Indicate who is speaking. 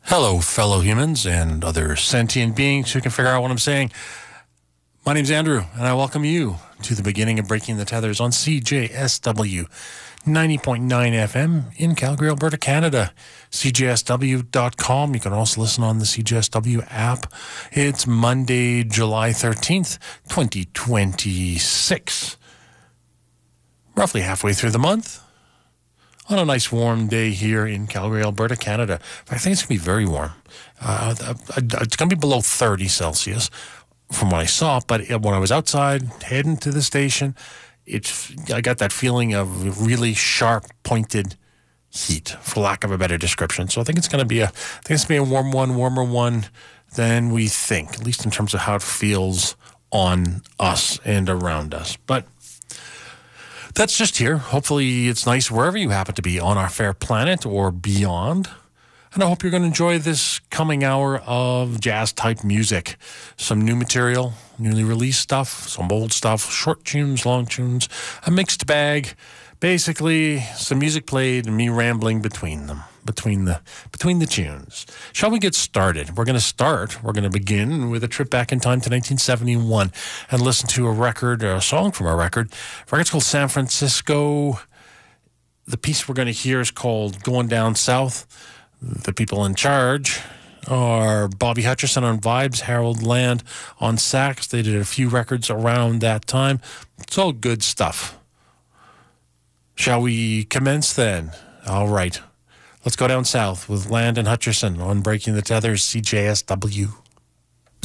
Speaker 1: Hello, fellow humans and other sentient beings who can figure out what I'm saying. My name's Andrew, and I welcome you to the beginning of Breaking the Tethers on CJSW 90.9 FM in Calgary, Alberta, Canada. CJSW.com. You can also listen on the CJSW app. It's Monday, July 13th, 2026. Roughly halfway through the month. On a nice warm day here in Calgary, Alberta, Canada. I think it's going to be very warm. It's going to be below 30 Celsius from what I saw, but when I was outside heading to the station, I got that feeling of really sharp, pointed heat, for lack of a better description. So I think it's going to be a warmer one than we think, at least in terms of how it feels on us and around us. But that's just here. Hopefully it's nice wherever you happen to be on our fair planet or beyond. And I hope you're going to enjoy this coming hour of jazz-type music. Some new material, newly released stuff, some old stuff, short tunes, long tunes, a mixed bag. Basically, some music played and me rambling between them, between the tunes. Shall we get started? We're going to begin with a trip back in time to 1971 and listen to a song from a record. The record's called San Francisco. The piece we're going to hear is called Going Down South. The people in charge are Bobby Hutcherson on vibes, Harold Land on sax. They did a few records around that time. It's all good stuff. Shall we commence then? All right. Let's go down south with Land and Hutcherson on Breaking the Tethers, CJSW.